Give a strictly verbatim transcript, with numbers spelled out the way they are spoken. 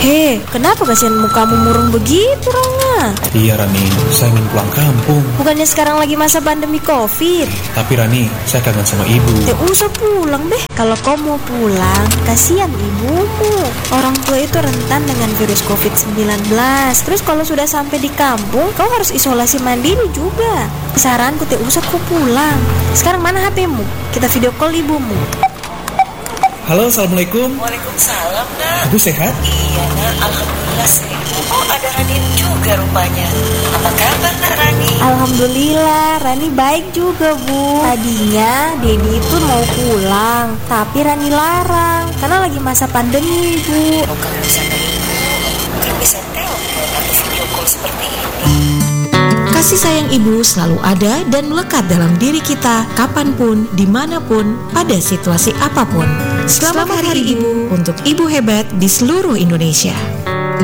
Hei, kenapa kasihan mukamu murung begitu, Rangga? Iya Rani, saya ingin pulang kampung. Bukannya sekarang lagi masa pandemi COVID? Tapi Rani, saya kangen sama ibu. Ya usah pulang deh. Kalau kau mau pulang, kasihan ibumu. Orang tua itu rentan dengan virus covid sembilan belas. Terus kalau sudah sampai di kampung, kau harus isolasi mandiri juga. Saranku teh usah kau pulang. Sekarang mana H P-mu? Kita video call ibumu. Halo, Assalamualaikum. Waalaikumsalam, nak. Ibu sehat? Iya, nak. Alhamdulillah sehat. Oh, ada Rani juga rupanya. Apa kabar, nak Rani? Alhamdulillah, Rani baik juga, Bu. Tadinya Dedi itu mau pulang, tapi Rani larang karena lagi masa pandemi, Bu. Oh, kalau sama ibu, kan bisa telepon atau video call seperti ini. Kasih sayang ibu selalu ada dan melekat dalam diri kita kapanpun, dimanapun, pada situasi apapun. Selamat, Selamat Hari Ibu untuk ibu hebat di seluruh Indonesia.